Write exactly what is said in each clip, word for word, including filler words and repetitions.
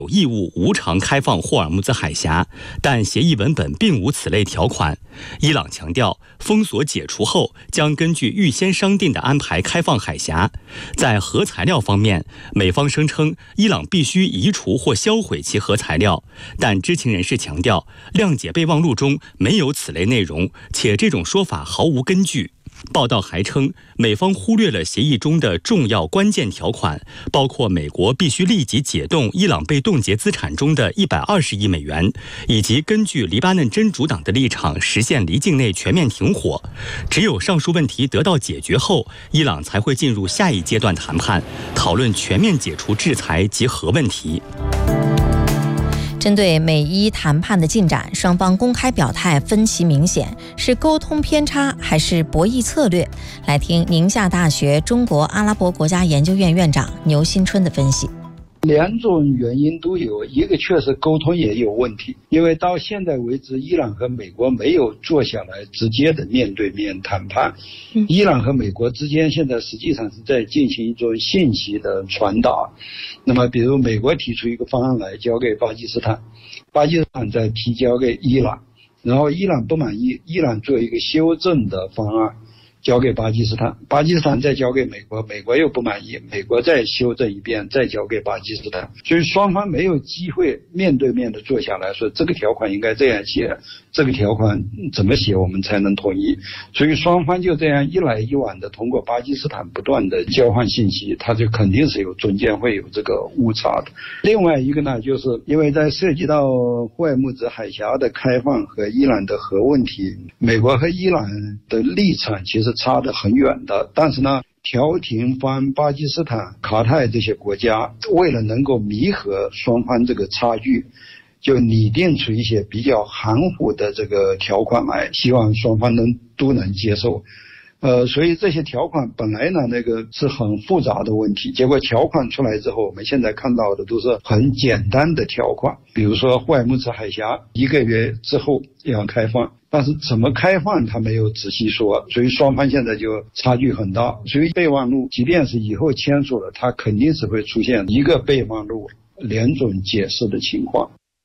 有义务无偿开放霍尔木兹海峡，但协议文本并无此类条款。伊朗强调，封锁解除后将根据预先商定的安排开放海峡。在核材料方面，美方声称伊朗必须移除或销毁其核材料，但知情人士强调，谅解备忘录中没有此类内容，且这种说法毫无根据。报道还称，美方忽略了协议中的重要关键条款，包括美国必须立即解冻伊朗被冻结资产中的一百二十亿美元，以及根据黎巴嫩真主党的立场实现离境内全面停火。只有上述问题得到解决后，伊朗才会进入下一阶段谈判，讨论全面解除制裁及核问题。 针对美伊谈判的进展，双方公开表态分歧明显，是沟通偏差还是博弈策略？来听宁夏大学中国阿拉伯国家研究院院长牛新春的分析。 两种原因都有，一个确实沟通也有问题，因为到现在为止，伊朗和美国没有坐下来直接的面对面谈判。嗯、伊朗和美国之间现在实际上是在进行一种信息的传达。那么，比如美国提出一个方案来交给巴基斯坦，巴基斯坦再提交给伊朗，然后伊朗不满意，伊朗做一个修正的方案交给巴基斯坦，巴基斯坦再交给美国，美国又不满意，美国再修正一遍，再交给巴基斯坦。所以双方没有机会面对面的坐下来说，这个条款应该这样写，这个条款怎么写我们才能同意。所以双方就这样一来一往的通过巴基斯坦不断的交换信息，它就肯定是有中间会有这个误差的。另外一个呢，就是因为在涉及到霍尔木兹海峡的开放和伊朗的核问题，美国和伊朗的立场其实差得很远的，但是呢，调停方巴基斯坦、卡塔尔这些国家为了能够弥合双方这个差距，就拟定出一些比较含糊的这个条款来，希望双方能都能接受。呃，所以这些条款本来呢，那个是很复杂的问题，结果条款出来之后，我们现在看到的都是很简单的条款，比如说霍尔木兹海峡一个月之后要开放，但是怎么开放他没有仔细说，所以双方现在就差距很大。所以备忘录即便是以后签署了，它肯定是会出现一个备忘录两种解释的情况。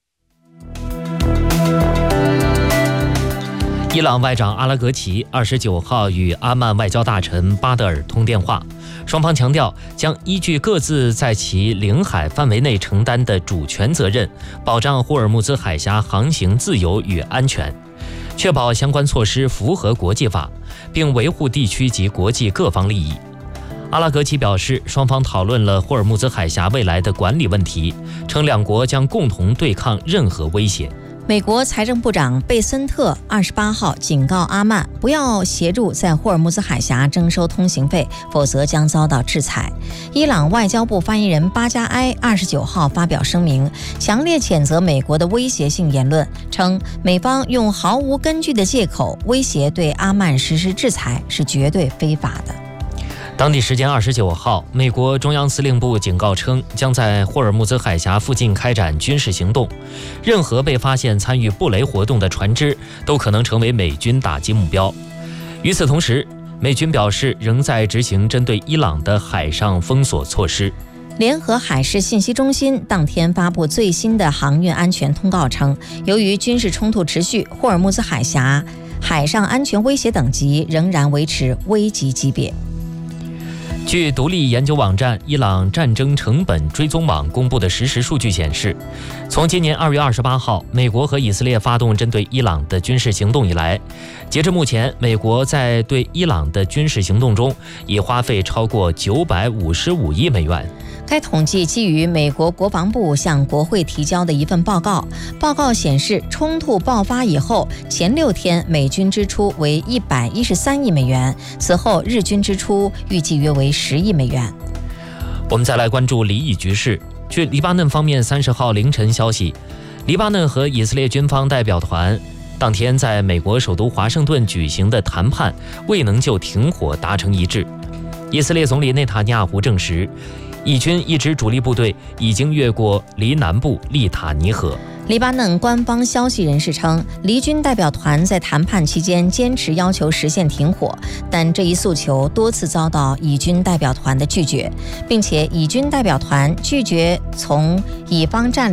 伊朗外长阿拉格齐二十九号与阿曼外交大臣巴德尔通电话，双方强调将依据各自在其领海范围内承担的主权责任，保障霍尔木兹海峡航行自由与安全，确保相关措施符合国际法，并维护地区及国际各方利益。阿拉格齐表示，双方讨论了霍尔木兹海峡未来的管理问题，称两国将共同对抗任何威胁。 美国财政部长贝森特二十八号警告阿曼不要协助在霍尔木兹海峡征收通行费，否则将遭到制裁。伊朗外交部发言人巴加埃二十九号发表声明，强烈谴责美国的威胁性言论，称美方用毫无根据的借口威胁对阿曼实施制裁是绝对非法的。 当地时间二十九号，美国中央司令部警告称，将在霍尔木兹海峡附近开展军事行动，任何被发现参与布雷活动的船只都可能成为美军打击目标。与此同时，美军表示仍在执行针对伊朗的海上封锁措施。 联合海事信息中心当天发布最新的航运安全通告称，由于军事冲突持续，霍尔木兹海峡海上安全威胁等级仍然维持危急级别。 据独立研究网站伊朗战争成本追踪网公布的实时数据显示，从今年二月二十八号美国和以色列发动针对伊朗的军事行动以来，截至目前，美国在对伊朗的军事行动中已花费超过九百五十五亿美元。 该统计基于美国国防部向国会提交的一份报告。报告显示，冲突爆发以后前六天美军支出为一百一十三亿美元，此后日均支出预计约为十亿美元。 我们再来关注黎以局势。据黎巴嫩方面三十号凌晨消息，黎巴嫩和以色列军方代表团当天在美国首都华盛顿举行的谈判未能就停火达成一致。以色列总理内塔尼亚胡证实，以军一支主力部队已经越过黎南部利塔尼河。 黎巴嫩官方消息人士称，黎军代表团在谈判期间坚持要求实现停火，但这一诉求多次遭到以军代表团的拒绝，并且以军代表团拒绝从以方占领